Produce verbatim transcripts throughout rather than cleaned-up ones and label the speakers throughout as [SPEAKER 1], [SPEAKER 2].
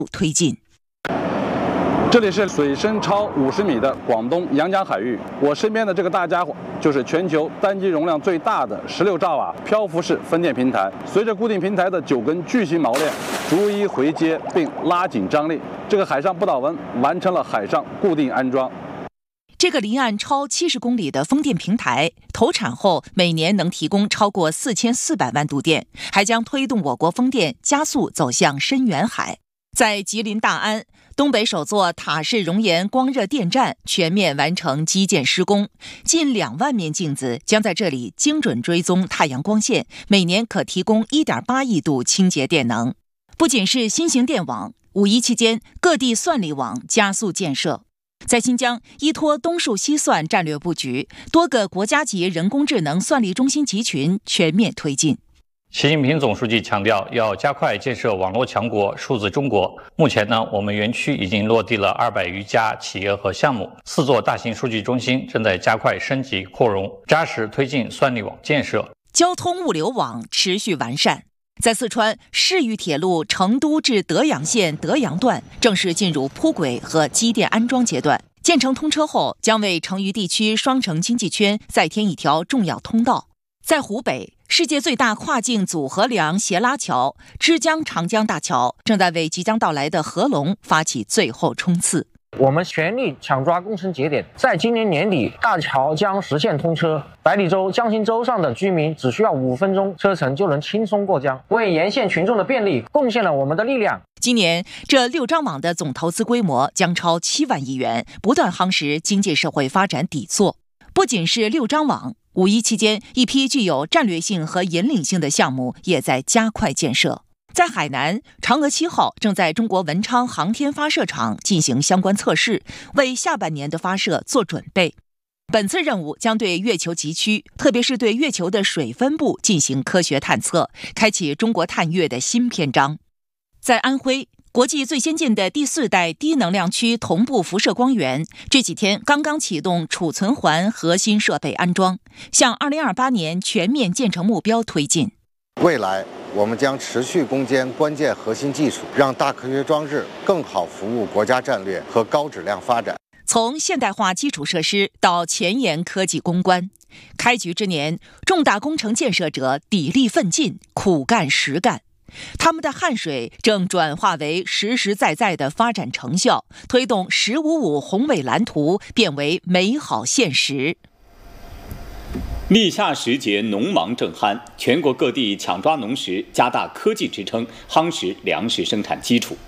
[SPEAKER 1] 推进。
[SPEAKER 2] 这里是水深超五十米的广东阳江海域，我身边的这个大家伙就是全球单机容量最大的十六兆瓦漂浮式分电平台。随着固定平台的九根巨型锚链逐一回接并拉紧张力，这个海上不倒翁完成了海上固定安装。
[SPEAKER 1] 这个离岸超七十公里的风电平台投产后，每年能提供超过四千四百万度电，还将推动我国风电加速走向深远海。在吉林大安，东北首座塔式熔岩光热电站全面完成基建施工，近两万面镜子将在这里精准追踪太阳光线，每年可提供 一点八亿度清洁电能。不仅是新型电网，五一期间各地算力网加速建设。在新疆，依托东数西算战略布局，多个国家级人工智能算力中心集群全面推进。
[SPEAKER 3] 习近平总书记强调，要加快建设网络强国、数字中国。目前呢，我们园区已经落地了二百余家企业和项目，四座大型数据中心正在加快升级扩容，扎实推进算力网建设。
[SPEAKER 1] 交通物流网持续完善。在四川，市域铁路成都至德阳线德阳段正式进入铺轨和机电安装阶段，建成通车后，将为成渝地区双城经济圈再添一条重要通道。在湖北，世界最大跨境组合梁斜拉桥之江长江大桥正在为即将到来的合龙发起最后冲刺。
[SPEAKER 4] 我们全力抢抓工程节点，在今年年底，大桥将实现通车。百里洲、江心洲上的居民只需要五分钟车程就能轻松过江，为沿线群众的便利贡献了我们的力量。
[SPEAKER 1] 今年这六张网的总投资规模将超七万亿元，不断夯实经济社会发展底座。不仅是六张网，五一期间，一批具有战略性和引领性的项目也在加快建设。在海南，嫦娥七号正在中国文昌航天发射场进行相关测试，为下半年的发射做准备。本次任务将对月球极区，特别是对月球的水分布进行科学探测，开启中国探月的新篇章。在安徽，国际最先进的第四代低能量区同步辐射光源这几天刚刚启动储存环核心设备安装，向二零二八年全面建成目标推进。
[SPEAKER 5] 未来我们将持续攻坚关键核心技术，让大科学装置更好服务国家战略和高质量发展。
[SPEAKER 1] 从现代化基础设施到前沿科技攻关，开局之年，重大工程建设者砥砺奋进，苦干实干。他们的汗水正转化为实实在在的发展成效，推动“十五五”宏伟蓝图变为美好现实。
[SPEAKER 6] 立夏时节，农忙正酣，全国各地抢抓农时，加大科技支撑，夯实粮食生产基础。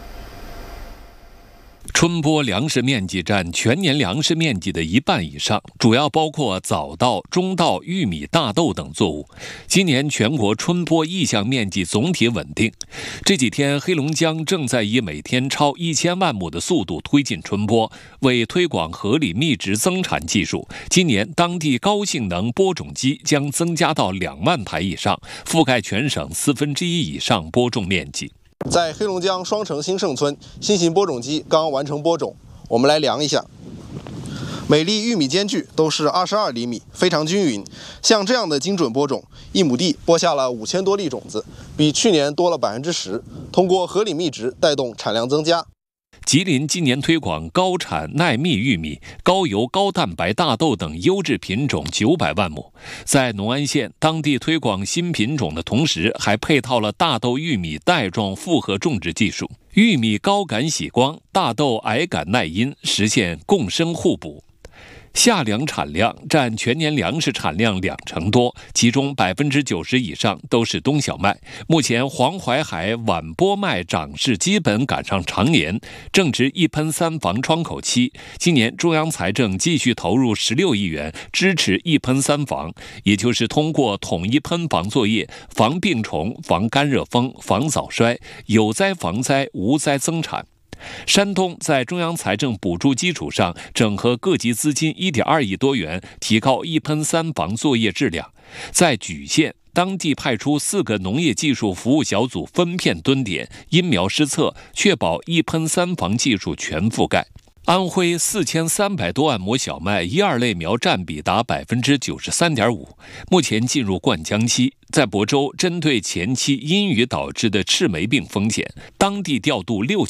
[SPEAKER 7] 春播粮食面积占全年粮食面积的一半以上，主要包括早稻、中稻、玉米、大豆等作物。今年全国春播意向面积总体稳定。这几天，黑龙江正在以每天超一千万亩的速度推进春播。为推广合理密植增产技术，今年当地高性能播种机将增加到两万台以上，覆盖全省四分之一以上播种面积。
[SPEAKER 8] 在黑龙江双城兴盛村，新型播种机刚完成播种，我们来量一下，每粒玉米间距都是二十二厘米，非常均匀。像这样的精准播种，一亩地播下了五千多粒种子，比去年多了百分之十。通过合理密植，带动产量增加。
[SPEAKER 7] 吉林今年推广高产耐密玉米、高油高蛋白大豆等优质品种九百万亩。在农安县，当地推广新品种的同时，还配套了大豆玉米带状复合种植技术，玉米高感喜光，大豆矮感耐阴，实现共生互补。夏粮产量占全年粮食产量两成多，其中百分之九十以上都是冬小麦。目前黄淮海晚播麦长势基本赶上常年，正值一喷三防窗口期。今年中央财政继续投入十六亿元支持一喷三防，也就是通过统一喷防作业，防病虫、防干热风、防早衰，有灾防灾，无灾增产。山东在中央财政补助基础上，整合各级资金一点二亿多元，提高一喷三防作业质量。在莒县，当地派出四个农业技术服务小组分片蹲点，因苗施测，确保一喷三防技术全覆盖。安徽四千三百多万亩小麦一二类苗占比达百分之九十三点五，目前进入灌浆期。在亳州，针对前期阴雨导致的赤霉病风险，当地调度六千